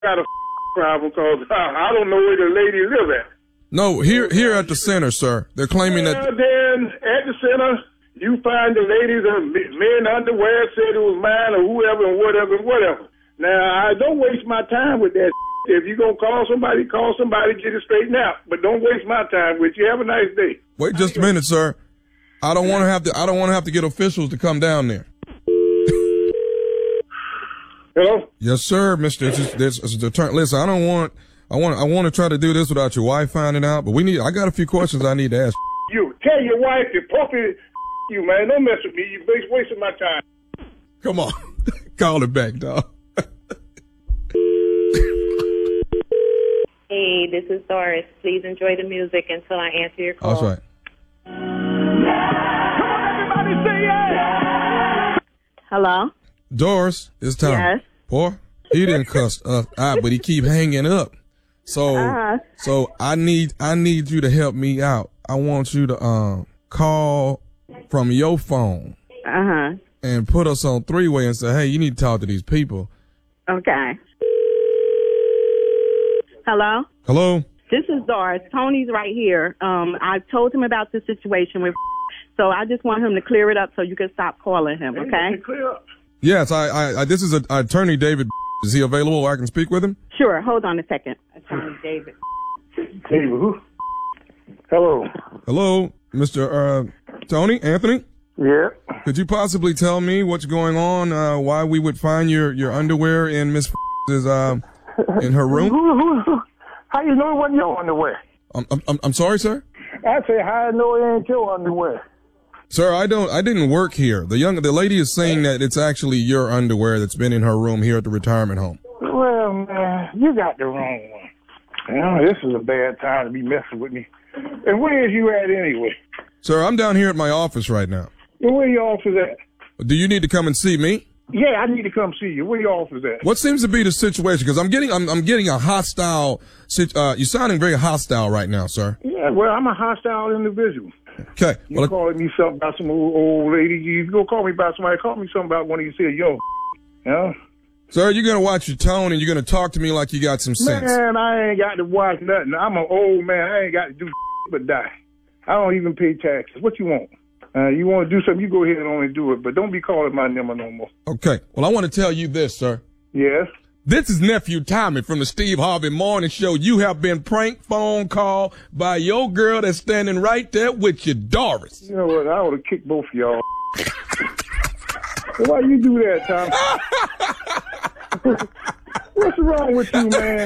got a problem because I don't know where the lady live at. No, here at the center, sir. They're claiming that. Then at the center, you find the ladies and men underwear said it was mine or whoever and whatever. Now, I don't waste my time with that. If you're going to call somebody, get it straightened out. But don't waste my time with you. Have a nice day. Wait just a minute, sir. I don't want to have to get officials to come down there. Hello? Yes, sir, Mister. Listen, I want to try to do this without your wife finding out, but I got a few questions I need to ask. You tell your wife to puppy you, man. Don't mess with me. You're wasting my time. Come on. Call it back, dog. Hey, this is Doris. Please enjoy the music until I answer your call. That's right. Come on, everybody, say yeah! Hello? Doris, it's time. Yes. Boy, he didn't cuss us out, but he keep hanging up. So I need you to help me out. I want you to call from your phone. And put us on three-way and say, hey, you need to talk to these people. Okay. Hello? Hello? This is Doris. Tony's right here. I told him about the situation with so I just want him to clear it up so you can stop calling him, okay? Clear up. Yes, I this is attorney David. Is he available? I can speak with him? Sure. Hold on a second. Attorney David. David who? Hello. Hello, Mr. Tony, Anthony? Yeah. Could you possibly tell me what's going on, why we would find your underwear in Miss in her room? How you know it wasn't your underwear? I'm sorry, sir? I say, how I know it ain't your underwear? Sir, I didn't work here. The lady is saying that it's actually your underwear that's been in her room here at the retirement home. Well, man, you got the wrong one. You know, this is a bad time to be messing with me. And where is you at anyway? Sir, I'm down here at my office right now. And where your office at? Do you need to come and see me? Yeah, I need to come see you. Where your office at? What seems to be the situation? Because I'm getting a hostile. You're sounding very hostile right now, sir. Yeah, well, I'm a hostile individual. Okay. You calling me something about some old lady? You go call me about somebody. Call me something about one of you said, yo, you know? Sir, you're gonna watch your tone and you're gonna talk to me like you got some sense. Man, I ain't got to watch nothing. I'm an old man. I ain't got to do but die. I don't even pay taxes. What you want? You want to do something, you go ahead and only do it, but don't be calling my number no more. Okay. Well, I want to tell you this, sir. Yes? This is Nephew Tommy from the Steve Harvey Morning Show. You have been prank phone called by your girl that's standing right there with you, Doris. You know what? I ought to kick both of y'all. Why you do that, Tom? What's wrong with you, man?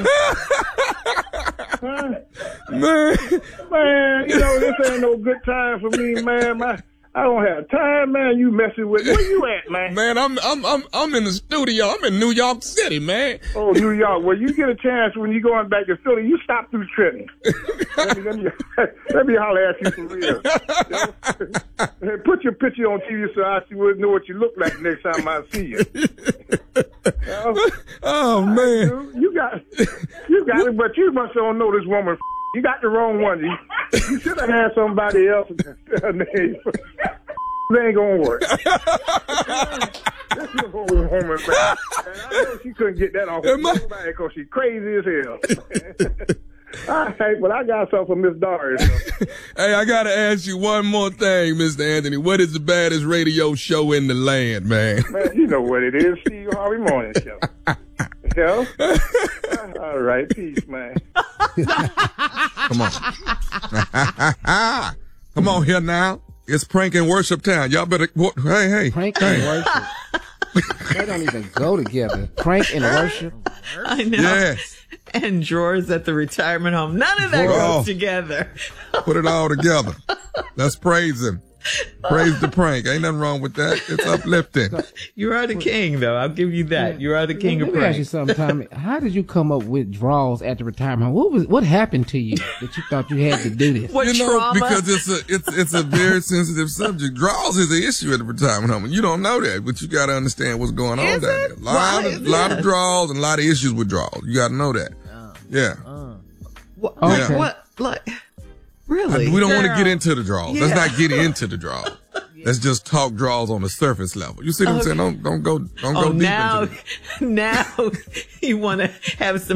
Huh? Man, you know, this ain't no good time for me, man. I don't have time, man. You messing with me. Where you at, man? Man, I'm in the studio. I'm in New York City, man. Oh, New York. Well, you get a chance when you going back to Philly. You stop through Trenton. let me holler at you for real. You know? Put your picture on TV so I know what you look like next time I see you. You know? Oh man, you got it, but you must don't know this woman. You got the wrong one. You should have had somebody else. It ain't gonna work. This is a whole woman, man. And I know she couldn't get that off of nobody because she's crazy as hell. All right, but I got something for Miss Doris. Hey, I gotta ask you one more thing, Mr. Anthony. What is the baddest radio show in the land, man? Man, you know what it is. Steve Harvey Morning Show. Yo? All right, peace, man. Come on. Come on here now. It's prank and worship time. Y'all better, hey. Prank and worship. They don't even go together. Prank and worship. I know. Yes. And drawers at the retirement home. None of that goes together. Put it all together. Let's praise him. Praise the prank. Ain't nothing wrong with that. It's uplifting. You are the king, though. I'll give you that. You are the king of prank. Let me ask you pranks. something, Tommy. How did you come up with draws at the retirement home? What happened to you that you thought you had to do this? What trauma? Because it's a very sensitive subject. Draws is an issue at the retirement home, and you don't know that, but you got to understand what's going on down there. A lot of draws and a lot of issues with draws. You got to know that. Yeah. What? Like, really? We don't want to get into the draws. Yeah. Let's not get into the draws. let's just talk draws on the surface level. You see what I'm saying? Don't go deep into it. Now you want to have some